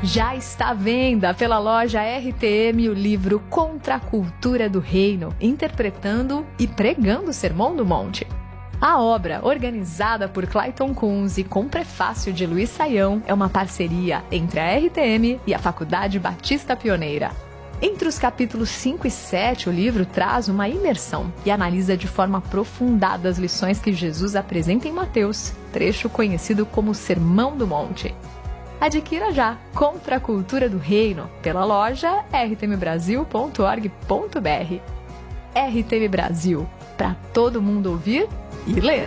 Já está à venda pela loja RTM o livro Contra a Cultura do Reino, interpretando e pregando o Sermão do Monte. A obra, organizada por Clayton Kunz e com prefácio de Luiz Saião, é uma parceria entre a RTM e a Faculdade Batista Pioneira. Entre os capítulos 5 e 7, o livro traz uma imersão e analisa de forma aprofundada as lições que Jesus apresenta em Mateus, trecho conhecido como Sermão do Monte. Adquira já Contra a Cultura do Reino pela loja rtmbrasil.org.br. RTM Brasil, para todo mundo ouvir e ler.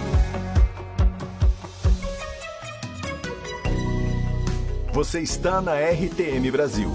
Você está na RTM Brasil.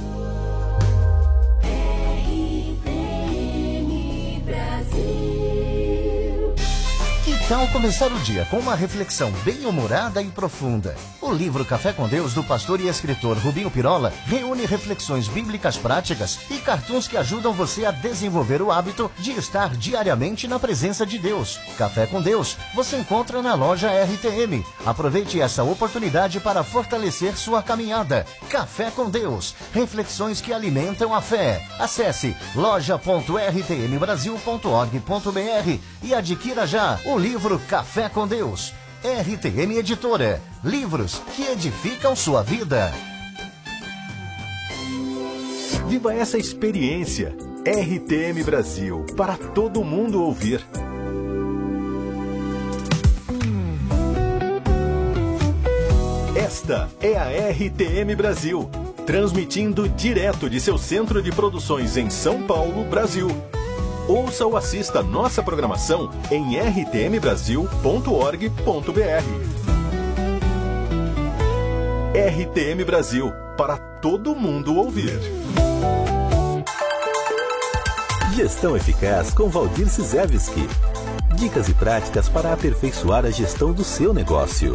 Que tal começar o dia com uma reflexão bem-humorada e profunda? O livro Café com Deus, do pastor e escritor Rubinho Pirola, reúne reflexões bíblicas práticas e cartoons que ajudam você a desenvolver o hábito de estar diariamente na presença de Deus. Café com Deus você encontra na loja RTM. Aproveite essa oportunidade para fortalecer sua caminhada. Café com Deus, reflexões que alimentam a fé. Acesse loja.rtmbrasil.org.br e adquira já o livro Café com Deus. RTM Editora. Livros que edificam sua vida. Viva essa experiência. RTM Brasil, para todo mundo ouvir. Esta é a RTM Brasil, transmitindo direto de seu centro de produções em São Paulo, Brasil. Ouça ou assista nossa programação em rtmbrasil.org.br. RTM Brasil, para todo mundo ouvir. Gestão Eficaz com Valdir Sizewski. Dicas e práticas para aperfeiçoar a gestão do seu negócio.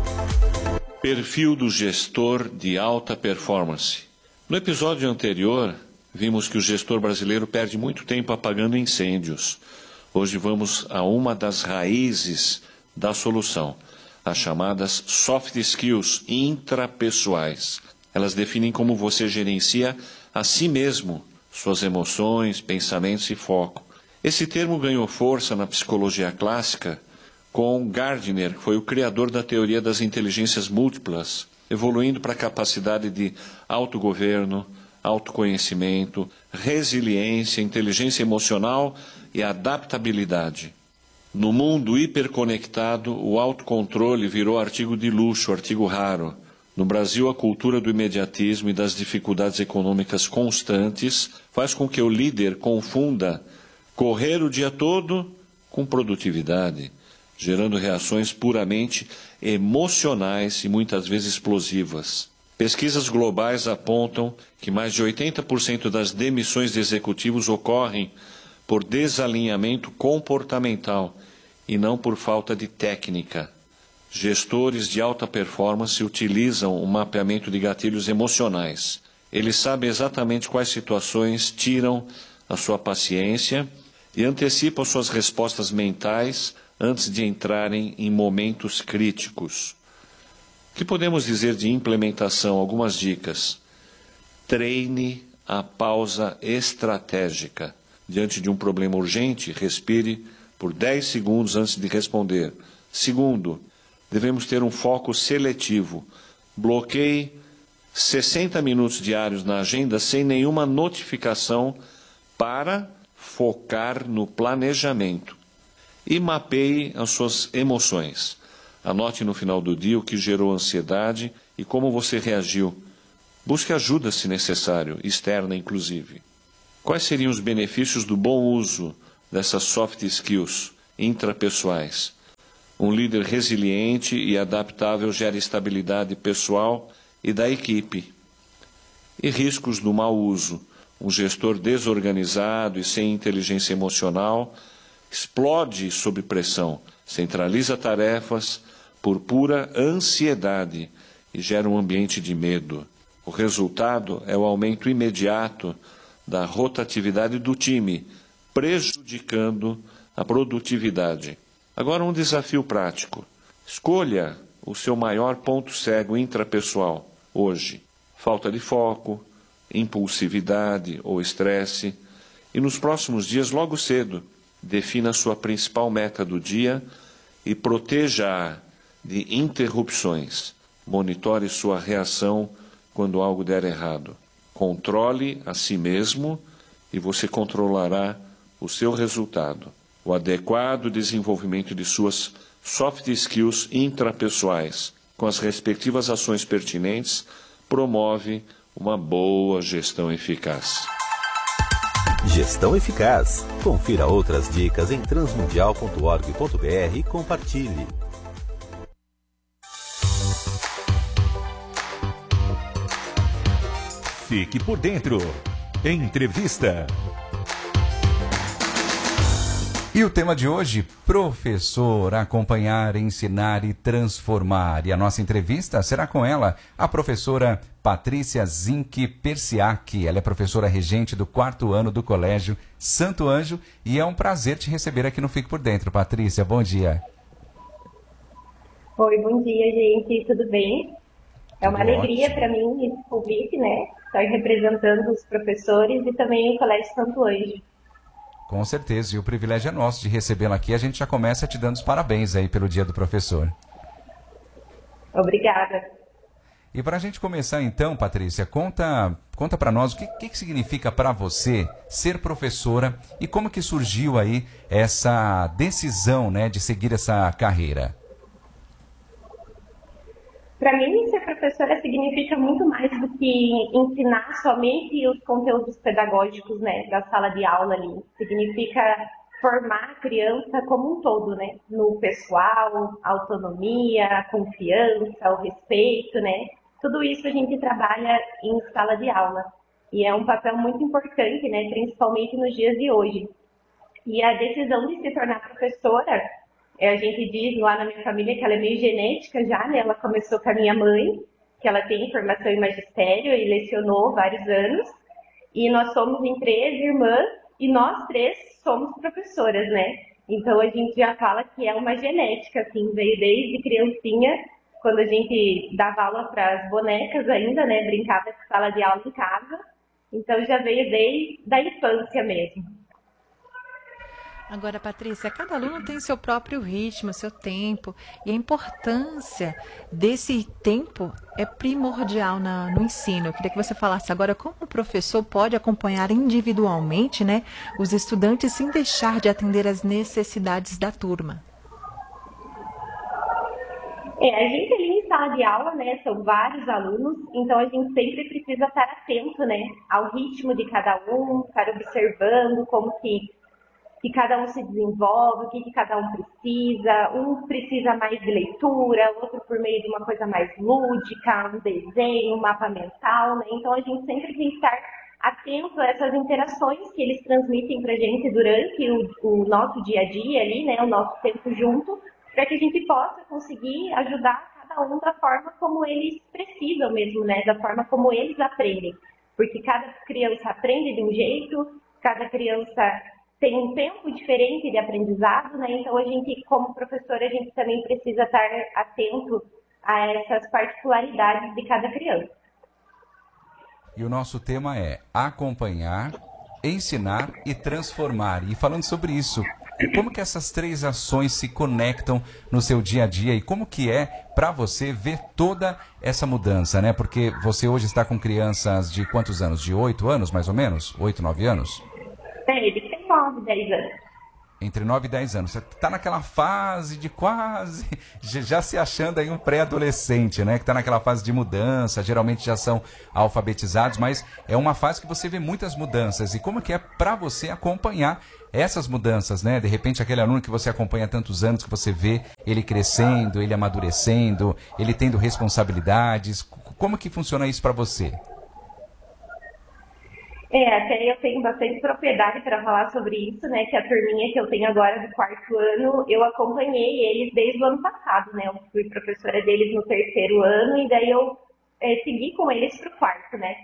Perfil do gestor de alta performance. No episódio anterior, vimos que o gestor brasileiro perde muito tempo apagando incêndios. Hoje vamos a uma das raízes da solução, as chamadas soft skills intrapessoais. Elas definem como você gerencia a si mesmo, suas emoções, pensamentos e foco. Esse termo ganhou força na psicologia clássica com Gardner, que foi o criador da teoria das inteligências múltiplas, evoluindo para a capacidade de autogoverno, autoconhecimento, resiliência, inteligência emocional e adaptabilidade. No mundo hiperconectado, o autocontrole virou artigo de luxo, artigo raro. No Brasil, a cultura do imediatismo e das dificuldades econômicas constantes faz com que o líder confunda correr o dia todo com produtividade, gerando reações puramente emocionais e muitas vezes explosivas. Pesquisas globais apontam que mais de 80% das demissões de executivos ocorrem por desalinhamento comportamental e não por falta de técnica. Gestores de alta performance utilizam o mapeamento de gatilhos emocionais. Eles sabem exatamente quais situações tiram a sua paciência e antecipam suas respostas mentais antes de entrarem em momentos críticos. O que podemos dizer de implementação? Algumas dicas. Treine a pausa estratégica. Diante de um problema urgente, respire por 10 segundos antes de responder. Segundo, devemos ter um foco seletivo. Bloqueie 60 minutos diários na agenda sem nenhuma notificação para focar no planejamento. E mapeie as suas emoções. Anote no final do dia o que gerou ansiedade e como você reagiu. Busque ajuda se necessário, externa inclusive. Quais seriam os benefícios do bom uso dessas soft skills intrapessoais? Um líder resiliente e adaptável gera estabilidade pessoal e da equipe. E riscos do mau uso? Um gestor desorganizado e sem inteligência emocional explode sob pressão, centraliza tarefas por pura ansiedade e gera um ambiente de medo. O resultado é o aumento imediato da rotatividade do time, prejudicando a produtividade. Agora um desafio prático. Escolha o seu maior ponto cego intrapessoal hoje. falta de foco, impulsividade ou estresse. E nos próximos dias, logo cedo, defina a sua principal meta do dia e proteja-a de interrupções. Monitore sua reação quando algo der errado. Controle a si mesmo e você controlará o seu resultado. O adequado desenvolvimento de suas soft skills intrapessoais, com as respectivas ações pertinentes, promove uma boa gestão eficaz. Gestão eficaz. Confira outras dicas em transmundial.org.br e compartilhe. Fique por dentro. Entrevista. E o tema de hoje, professor, acompanhar, ensinar e transformar. E a nossa entrevista será com ela, a professora Patrícia Zinck Persiak. Ela é professora regente do 4º ano do Colégio Santo Anjo e é um prazer te receber aqui no Fique por Dentro. Patrícia, bom dia. Oi, bom dia, gente. Tudo bem? É uma alegria para mim esse convite, né? Estar representando os professores e também o Colégio Santo Anjo. Com certeza, e o privilégio é nosso de recebê-la aqui. A gente já começa te dando os parabéns aí pelo Dia do Professor. Obrigada. E para a gente começar então, Patrícia, conta para nós o que significa para você ser professora e como que surgiu aí essa decisão, né, de seguir essa carreira. Para mim, ser professora significa muito mais do que ensinar somente os conteúdos pedagógicos, né, da sala de aula ali. Significa formar a criança como um todo, né, no pessoal, a autonomia, a confiança, o respeito, né. Tudo isso a gente trabalha em sala de aula. E é um papel muito importante, né, principalmente nos dias de hoje. E a decisão de se tornar professora, a gente diz lá na minha família que ela é meio genética já, né? Ela começou com a minha mãe, que ela tem formação em magistério e lecionou vários anos. E nós somos em 3 irmãs e nós 3 somos professoras, né? Então a gente já fala que é uma genética, assim, veio desde criancinha, quando a gente dava aula para as bonecas ainda, né? Brincava de sala de aula em casa. Então já veio desde a infância mesmo. Agora, Patrícia, cada aluno tem seu próprio ritmo, seu tempo, e a importância desse tempo é primordial no ensino. Eu queria que você falasse agora como o professor pode acompanhar individualmente, né, os estudantes sem deixar de atender às necessidades da turma. A gente ali em sala de aula, né, são vários alunos, então a gente sempre precisa estar atento, né, ao ritmo de cada um, estar observando como que cada um se desenvolve, o que cada um precisa mais de leitura, outro por meio de uma coisa mais lúdica, um desenho, um mapa mental, né? Então a gente sempre tem que estar atento a essas interações que eles transmitem para a gente durante o nosso dia a dia ali, né? O nosso tempo junto, para que a gente possa conseguir ajudar cada um da forma como eles precisam mesmo, né? Da forma como eles aprendem. Porque cada criança aprende de um jeito, cada criança tem um tempo diferente de aprendizado, né? Então a gente, como professora, a gente também precisa estar atento a essas particularidades de cada criança. E o nosso tema é acompanhar, ensinar e transformar. E falando sobre isso, como que essas 3 ações se conectam no seu dia a dia e como que é para você ver toda essa mudança, né? Porque você hoje está com crianças de quantos anos? De 8 anos, mais ou menos? 8, 9 anos? Ele tem 9, 10 anos. Entre 9 e 10 anos. Você está naquela fase de quase, já se achando aí um pré-adolescente, né? Que está naquela fase de mudança, geralmente já são alfabetizados, mas é uma fase que você vê muitas mudanças. E como que é para você acompanhar essas mudanças, né? De repente aquele aluno que você acompanha há tantos anos, que você vê ele crescendo, ele amadurecendo, ele tendo responsabilidades. Como que funciona isso para você? Até eu tenho bastante propriedade para falar sobre isso, né? Que a turminha que eu tenho agora do 4º ano, eu acompanhei eles desde o ano passado, né? Eu fui professora deles no 3º ano e daí eu segui com eles para o 4º, né?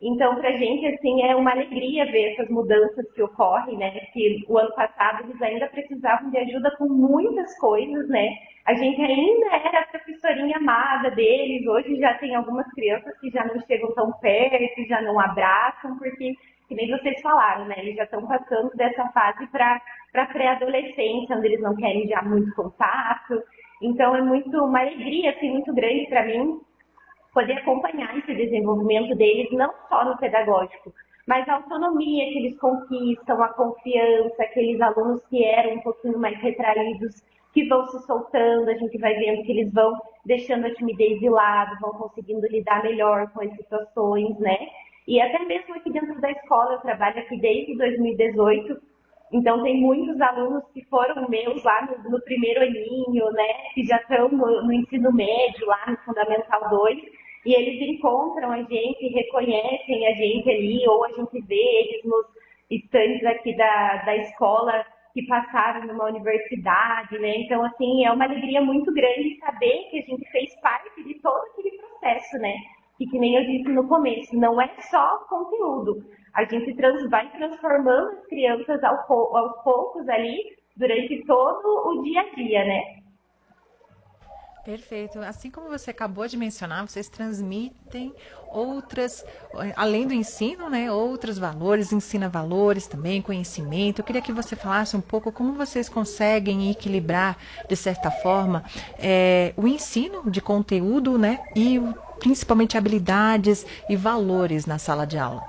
Então, para a gente, assim, é uma alegria ver essas mudanças que ocorrem, né? Que o ano passado eles ainda precisavam de ajuda com muitas coisas, né? A gente ainda era a professorinha amada deles, hoje já tem algumas crianças que já não chegam tão perto, já não abraçam, porque, que nem vocês falaram, né? Eles já estão passando dessa fase para pré-adolescência, onde eles não querem já muito contato. Então, é uma alegria, assim, muito grande para mim poder acompanhar esse desenvolvimento deles, não só no pedagógico, mas a autonomia que eles conquistam, a confiança, aqueles alunos que eram um pouquinho mais retraídos, que vão se soltando, a gente vai vendo que eles vão deixando a timidez de lado, vão conseguindo lidar melhor com as situações, né? E até mesmo aqui dentro da escola, eu trabalho aqui desde 2018, então tem muitos alunos que foram meus lá no primeiro aninho, né? Que já estão no ensino médio, lá no Fundamental 2, e eles encontram a gente, reconhecem a gente ali, ou a gente vê eles nos estandes aqui da escola que passaram numa universidade, né? Então, assim, é uma alegria muito grande saber que a gente fez parte de todo aquele processo, né? E que nem eu disse no começo, não é só conteúdo. A gente vai transformando as crianças aos poucos ali durante todo o dia a dia, né? Perfeito. Assim como você acabou de mencionar, vocês transmitem outras, além do ensino, né, outros valores, ensina valores também, conhecimento. Eu queria que você falasse um pouco como vocês conseguem equilibrar, de certa forma, o ensino de conteúdo, né, e principalmente habilidades e valores na sala de aula.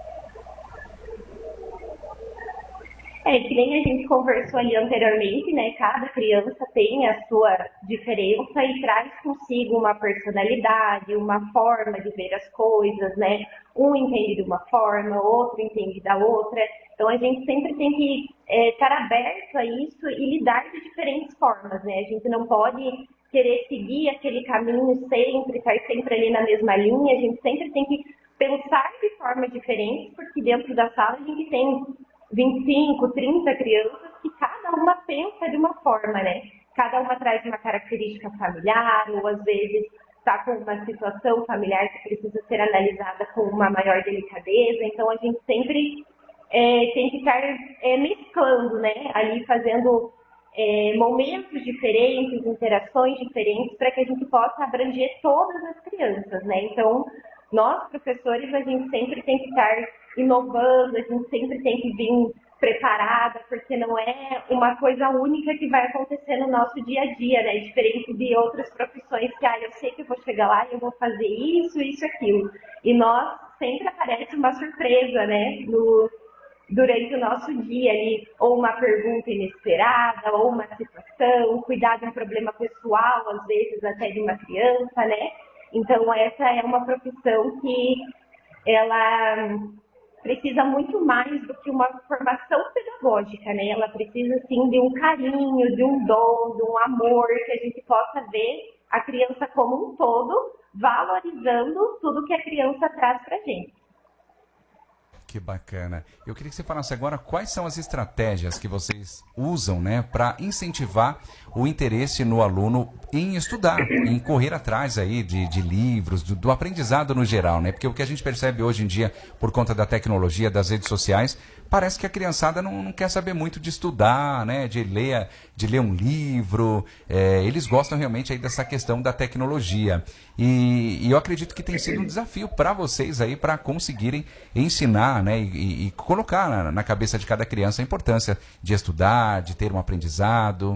Que nem a gente conversou ali anteriormente, né? Cada criança tem a sua diferença e traz consigo uma personalidade, uma forma de ver as coisas, né? Um entende de uma forma, outro entende da outra. Então, a gente sempre tem que estar aberto a isso e lidar de diferentes formas, né? A gente não pode querer seguir aquele caminho sempre, estar sempre ali na mesma linha. A gente sempre tem que pensar de formas diferentes, porque dentro da sala a gente tem 25, 30 crianças que cada uma pensa de uma forma, né? Cada uma traz uma característica familiar, ou às vezes está com uma situação familiar que precisa ser analisada com uma maior delicadeza. Então, a gente sempre tem que estar mesclando, né? Ali fazendo momentos diferentes, interações diferentes, para que a gente possa abranger todas as crianças, né? Então, nós, professores, a gente sempre tem que estar inovando, a gente sempre tem que vir preparada, porque não é uma coisa única que vai acontecer no nosso dia a dia, né? Diferente de outras profissões que, eu sei que eu vou chegar lá e eu vou fazer isso, isso, aquilo. E nós sempre aparece uma surpresa, né? Durante o nosso dia ali, ou uma pergunta inesperada, ou uma situação, cuidar de um problema pessoal, às vezes até de uma criança, né? Então, essa é uma profissão que ela precisa muito mais do que uma formação pedagógica, né? Ela precisa, sim, de um carinho, de um dom, de um amor, que a gente possa ver a criança como um todo, valorizando tudo que a criança traz para a gente. Que bacana. Eu queria que você falasse agora quais são as estratégias que vocês usam, né, para incentivar o interesse no aluno em estudar, em correr atrás aí de livros, do aprendizado no geral, né? Porque o que a gente percebe hoje em dia, por conta da tecnologia, das redes sociais, parece que a criançada não quer saber muito de estudar, né, de ler um livro. Eles gostam realmente aí dessa questão da tecnologia. E eu acredito que tem sido um desafio para vocês aí, para conseguirem ensinar, né, e colocar na cabeça de cada criança a importância de estudar, de ter um aprendizado.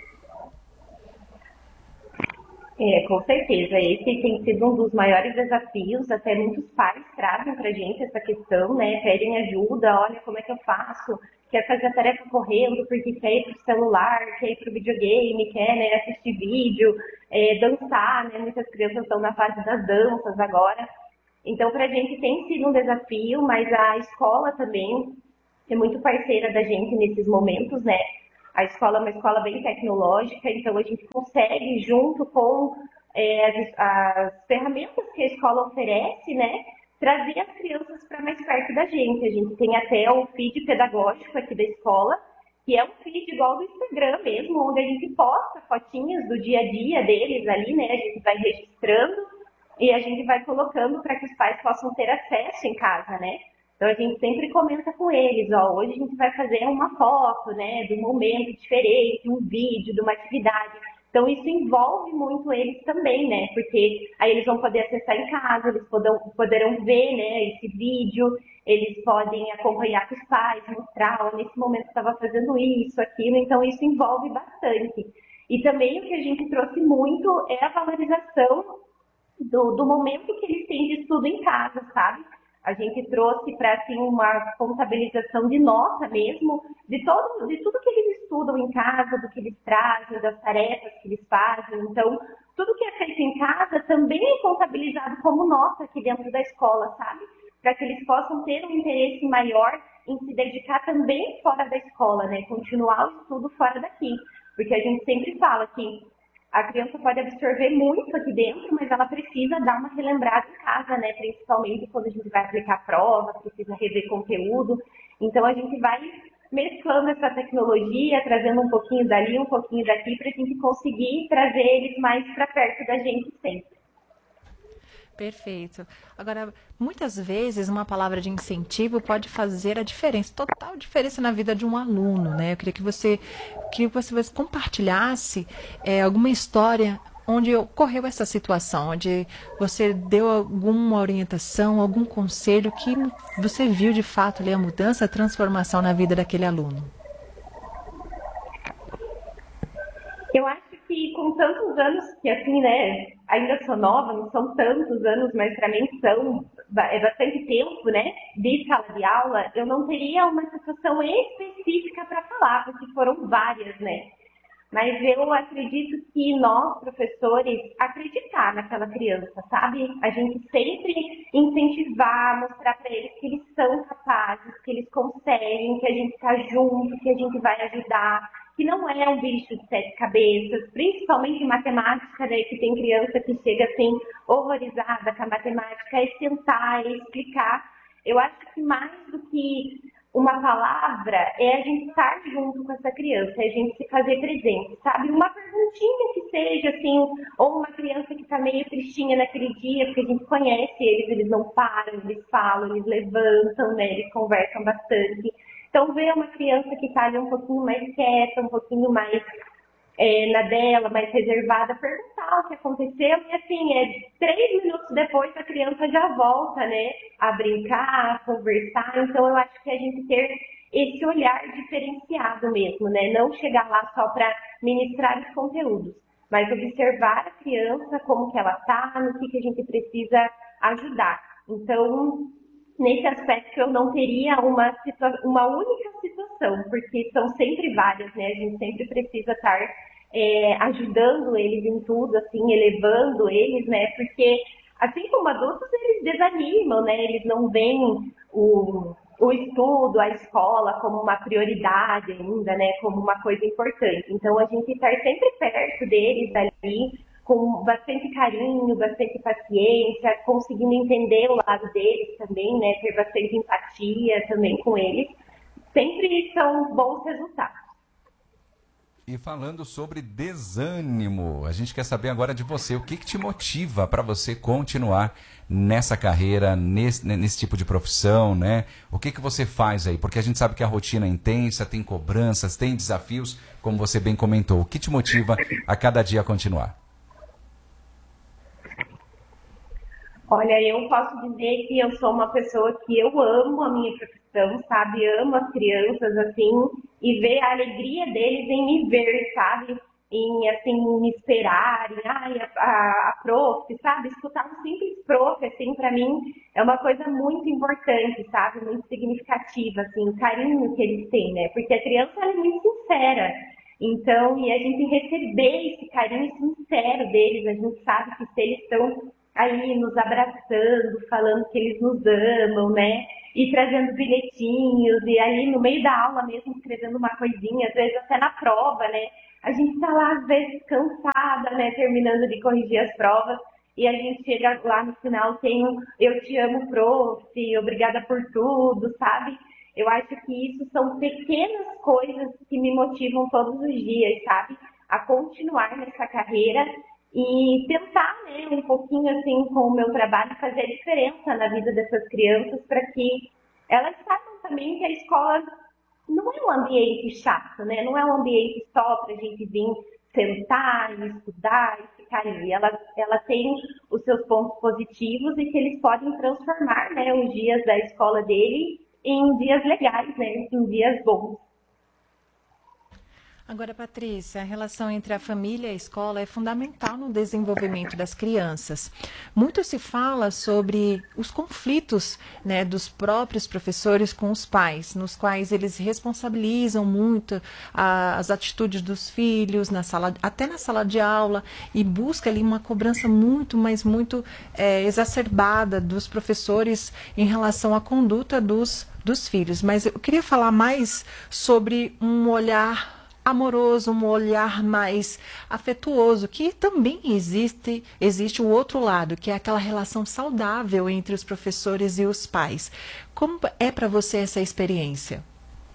Com certeza. Esse tem sido um dos maiores desafios. Até muitos pais trazem para a gente essa questão, né? Pedem ajuda, olha como é que eu faço, quer fazer a tarefa correndo porque quer ir para o celular, quer ir para o videogame, quer, né, assistir vídeo, dançar, né? Muitas crianças estão na fase das danças agora. Então, para a gente tem sido um desafio, mas a escola também é muito parceira da gente nesses momentos, né? A escola é uma escola bem tecnológica, então a gente consegue, junto com as ferramentas que a escola oferece, né, trazer as crianças para mais perto da gente. A gente tem até o feed pedagógico aqui da escola, que é um feed igual do Instagram mesmo, onde a gente posta fotinhas do dia a dia deles ali, né, a gente vai registrando e a gente vai colocando para que os pais possam ter acesso em casa, né? Então a gente sempre comenta com eles, ó, hoje a gente vai fazer uma foto, né, de um momento diferente, um vídeo, de uma atividade. Então isso envolve muito eles também, né, porque aí eles vão poder acessar em casa, eles poderão ver, né, esse vídeo, eles podem acompanhar com os pais, mostrar, ó, nesse momento estava fazendo isso, aquilo, então isso envolve bastante. E também o que a gente trouxe muito é a valorização do momento que eles têm de estudo em casa, sabe? A gente trouxe para assim, uma contabilização de nota mesmo, de tudo que eles estudam em casa, do que eles trazem, das tarefas que eles fazem. Então, tudo que é feito em casa também é contabilizado como nota aqui dentro da escola, sabe? Para que eles possam ter um interesse maior em se dedicar também fora da escola, né? Continuar o estudo fora daqui. Porque a gente sempre fala que a criança pode absorver muito aqui dentro, mas ela precisa dar uma relembrada em casa, né? Principalmente quando a gente vai aplicar prova, precisa rever conteúdo. Então a gente vai mesclando essa tecnologia, trazendo um pouquinho dali, um pouquinho daqui, para a gente conseguir trazer eles mais para perto da gente sempre. Perfeito. Agora, muitas vezes uma palavra de incentivo pode fazer a diferença, total diferença na vida de um aluno, né? Eu queria que você compartilhasse alguma história onde ocorreu essa situação, onde você deu alguma orientação, algum conselho que você viu de fato ali a mudança, a transformação na vida daquele aluno. Eu acho que com tantos anos, que assim, né, ainda sou nova, não são tantos anos, mas para mim é bastante tempo, né, de sala de aula, eu não teria uma situação específica para falar, porque foram várias, né. Mas eu acredito que nós, professores, acreditar naquela criança, sabe? A gente sempre incentivar, mostrar para eles que eles são capazes, que eles conseguem, que a gente está junto, que a gente vai ajudar, que não é um bicho de 7 cabeças, principalmente em matemática, né, que tem criança que chega assim, horrorizada com a matemática, é sentar, é explicar. Eu acho que mais do que uma palavra é a gente estar junto com essa criança, é a gente se fazer presente, sabe? Uma perguntinha que seja, assim, ou uma criança que está meio tristinha naquele dia, porque a gente conhece eles não param, eles falam, eles levantam, né? Eles conversam bastante. Então, ver uma criança que está ali um pouquinho mais quieta, um pouquinho mais na dela, mais reservada, perguntar o que aconteceu, e assim, 3 minutos depois a criança já volta, né, a brincar, a conversar. Então eu acho que a gente ter esse olhar diferenciado mesmo, né, não chegar lá só para ministrar os conteúdos, mas observar a criança, como que ela está, no que a gente precisa ajudar. Então, nesse aspecto eu não teria uma única situação, porque são sempre várias, né? A gente sempre precisa estar ajudando eles em tudo, assim, elevando eles, né? Porque, assim como adultos, eles desanimam, né? Eles não veem o estudo, a escola como uma prioridade ainda, né? Como uma coisa importante. Então, a gente estar sempre perto deles ali, com bastante carinho, bastante paciência, conseguindo entender o lado deles também, né? Ter bastante empatia também com eles, sempre são bons resultados. E falando sobre desânimo, a gente quer saber agora de você, o que te motiva para você continuar nessa carreira, nesse tipo de profissão, né? O que você faz aí? Porque a gente sabe que a rotina é intensa, tem cobranças, tem desafios, como você bem comentou. O que te motiva a cada dia a continuar? Olha, eu posso dizer que eu sou uma pessoa que eu amo a minha profissão, sabe? Amo as crianças, assim, e ver a alegria deles em me ver, sabe? Em, assim, me esperarem, a prof, sabe? Escutar um simples prof, assim, pra mim é uma coisa muito importante, sabe? Muito significativa, assim, o carinho que eles têm, né? Porque a criança, ela é muito sincera. Então, e a gente receber esse carinho sincero deles, a gente sabe que se eles estão aí nos abraçando, falando que eles nos amam, né? E trazendo bilhetinhos, e aí no meio da aula mesmo escrevendo uma coisinha, às vezes até na prova, né? A gente tá lá, às vezes, cansada, né? Terminando de corrigir as provas, e a gente chega lá no final, tem um eu te amo, prof, obrigada por tudo, sabe? Eu acho que isso são pequenas coisas que me motivam todos os dias, sabe? A continuar nessa carreira e tentar, né, um pouquinho assim com o meu trabalho fazer a diferença na vida dessas crianças para que elas saibam também que a escola não é um ambiente chato, né? Não é um ambiente só para a gente vir sentar e estudar e ficar ali. Ela tem os seus pontos positivos e que eles podem transformar, né, os dias da escola dele em dias legais, né, em dias bons. Agora, Patrícia, a relação entre a família e a escola é fundamental no desenvolvimento das crianças. Muito se fala sobre os conflitos, né, dos próprios professores com os pais, nos quais eles responsabilizam muito as atitudes dos filhos, até na sala de aula, e busca ali uma cobrança muito, mas muito exacerbada dos professores em relação à conduta dos filhos. Mas eu queria falar mais sobre um olhar amoroso, um olhar mais afetuoso, que também existe o outro lado, que é aquela relação saudável entre os professores e os pais. Como é para você essa experiência?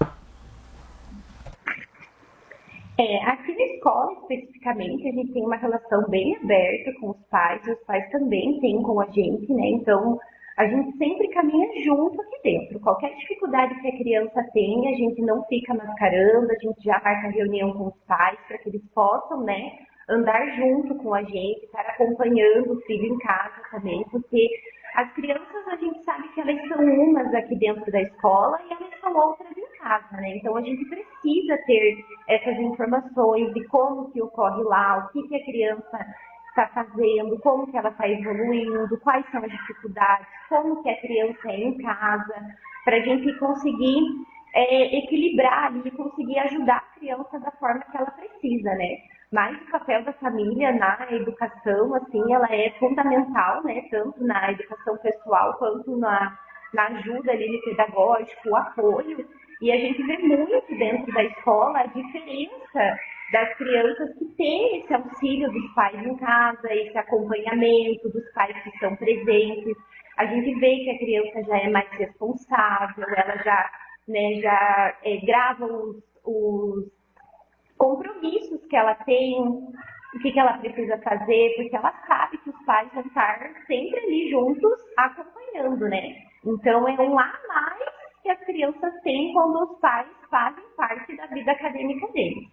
Aqui na escola, especificamente, a gente tem uma relação bem aberta com os pais também têm com a gente, né? Então, a gente sempre caminha junto aqui dentro. Qualquer dificuldade que a criança tem, a gente não fica mascarando, a gente já marca reunião com os pais para que eles possam, né, andar junto com a gente, estar acompanhando o filho em casa também, porque as crianças, a gente sabe que elas são umas aqui dentro da escola e elas são outras em casa, né? Então, a gente precisa ter essas informações de como que ocorre lá, o que a criança está fazendo, como que ela está evoluindo, quais são as dificuldades, como que a criança é em casa, para a gente conseguir equilibrar ali, conseguir ajudar a criança da forma que ela precisa, né? Mas o papel da família na educação, assim, ela é fundamental, né? Tanto na educação pessoal quanto na ajuda ali no pedagógico, o apoio. E a gente vê muito dentro da escola a diferença das crianças que têm esse auxílio dos pais em casa, esse acompanhamento dos pais que estão presentes. A gente vê que a criança já é mais responsável, ela já grava os compromissos que ela tem, o que ela precisa fazer, porque ela sabe que os pais vão estar sempre ali juntos acompanhando, né? Então, é um a mais que as crianças têm quando os pais fazem parte da vida acadêmica deles.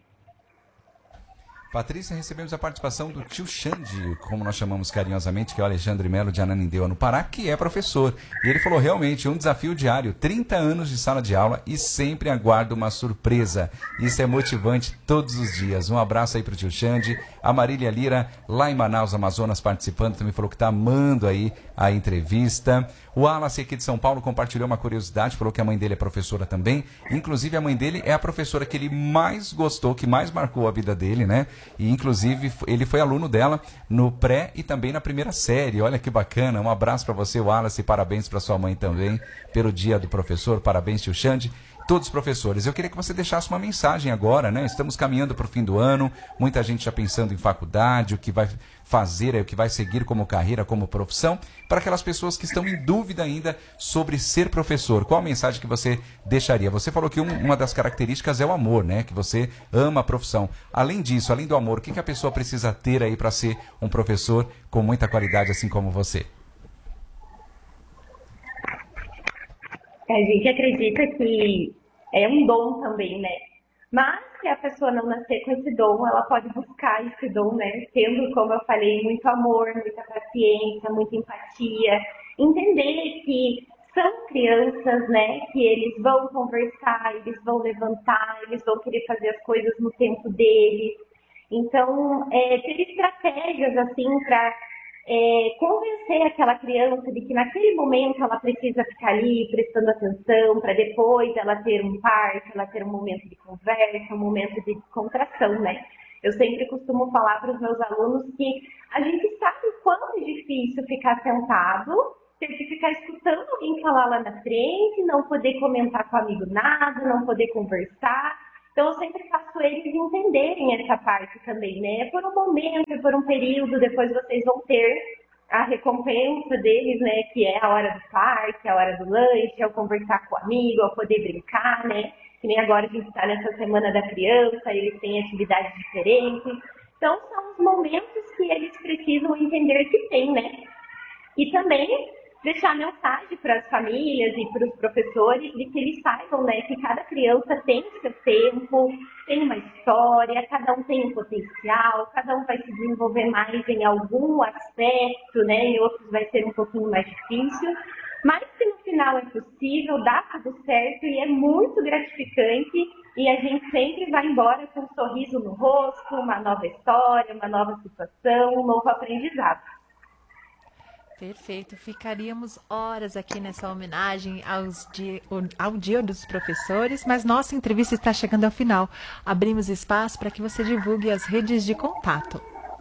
Patrícia, recebemos a participação do tio Xande, como nós chamamos carinhosamente, que é o Alexandre Melo de Ananindeua, no Pará, que é professor. E ele falou, realmente, um desafio diário, 30 anos de sala de aula e sempre aguardo uma surpresa. Isso é motivante todos os dias. Um abraço aí para o tio Xande. A Marília Lira, lá em Manaus, Amazonas, participando, também falou que está amando aí a entrevista. O Wallace, aqui de São Paulo, compartilhou uma curiosidade, falou que a mãe dele é professora também. Inclusive, a mãe dele é a professora que ele mais gostou, que mais marcou a vida dele, né? E, inclusive, ele foi aluno dela no pré e também na primeira série. Olha que bacana. Um abraço para você, Wallace, e parabéns para sua mãe também, pelo Dia do Professor. Parabéns, tio Xande. Todos os professores. Eu queria que você deixasse uma mensagem agora, né? Estamos caminhando para o fim do ano, muita gente já pensando em faculdade, o que vai fazer, o que vai seguir como carreira, como profissão, para aquelas pessoas que estão em dúvida ainda sobre ser professor. Qual a mensagem que você deixaria? Você falou que uma das características é o amor, né? Que você ama a profissão. Além disso, além do amor, o que a pessoa precisa ter aí para ser um professor com muita qualidade, assim como você? A gente acredita que é um dom também, né? Mas se a pessoa não nascer com esse dom, ela pode buscar esse dom, né? Tendo, como eu falei, muito amor, muita paciência, muita empatia. Entender que são crianças, né? Que eles vão conversar, eles vão levantar, eles vão querer fazer as coisas no tempo deles. Então, ter estratégias, assim, para convencer aquela criança de que naquele momento ela precisa ficar ali prestando atenção, para depois ela ter um parque, ela ter um momento de conversa, um momento de descontração, né? Eu sempre costumo falar para os meus alunos que a gente sabe o quanto é difícil ficar sentado, ter que ficar escutando alguém falar lá na frente, não poder comentar com o amigo nada, não poder conversar. Então, eu sempre faço eles entenderem essa parte também, né? É por um momento, é por um período, depois vocês vão ter a recompensa deles, né? Que é a hora do parque, a hora do lanche, é o conversar com o amigo, é o poder brincar, né? Que nem agora a gente está nessa semana da criança, eles têm atividades diferentes. Então, são os momentos que eles precisam entender que tem, né? E também deixar mensagem para as famílias e para os professores de que eles saibam, né, que cada criança tem seu tempo, tem uma história, cada um tem um potencial, cada um vai se desenvolver mais em algum aspecto, né, em outros vai ser um pouquinho mais difícil, mas que no final é possível, dá tudo certo e é muito gratificante e a gente sempre vai embora com um sorriso no rosto, uma nova história, uma nova situação, um novo aprendizado. Perfeito, ficaríamos horas aqui nessa homenagem ao Dia dos Professores, mas nossa entrevista está chegando ao final. Abrimos espaço para que você divulgue as redes de contato.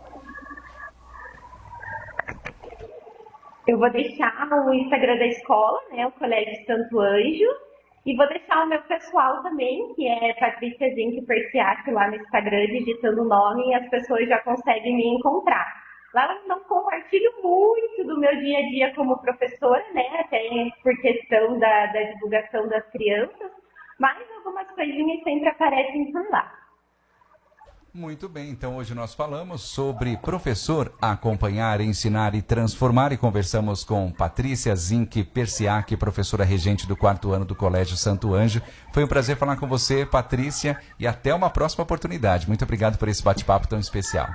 Eu vou deixar o Instagram da escola, né, o Colégio Santo Anjo, e vou deixar o meu pessoal também, que é Patrícia Zinck Persiac, lá no Instagram, digitando o nome e as pessoas já conseguem me encontrar. Lá eu não compartilho muito do meu dia a dia como professora, né? Até por questão da divulgação das crianças, mas algumas coisinhas sempre aparecem por lá. Muito bem, então hoje nós falamos sobre professor acompanhar, ensinar e transformar e conversamos com Patrícia Zinck Persiac, professora regente do 4º ano do Colégio Santo Anjo. Foi um prazer falar com você, Patrícia, e até uma próxima oportunidade. Muito obrigado por esse bate-papo tão especial.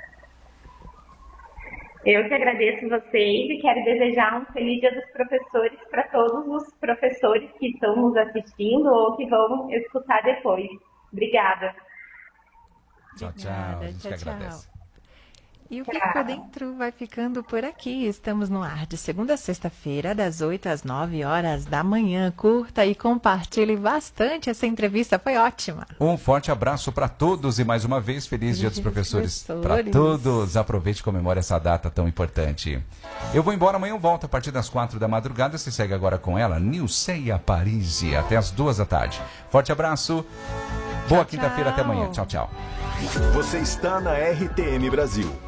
Eu que agradeço vocês e quero desejar um feliz Dia dos Professores para todos os professores que estão nos assistindo ou que vão escutar depois. Obrigada. Tchau, tchau. A gente que agradece. E o Fique por Dentro vai ficando por aqui. Estamos no ar de segunda a sexta-feira, das 8 às 9 horas da manhã. Curta e compartilhe bastante. Essa entrevista foi ótima. Um forte abraço para todos e mais uma vez, feliz Dia dos Professores para todos. Aproveite e comemore essa data tão importante. Eu vou embora, amanhã eu volto a partir das 4 da madrugada. Você segue agora com ela, Nilceia Parisi, até as 2 da tarde. Forte abraço. Boa quinta-feira, até amanhã. Tchau, tchau. Você está na RTM Brasil.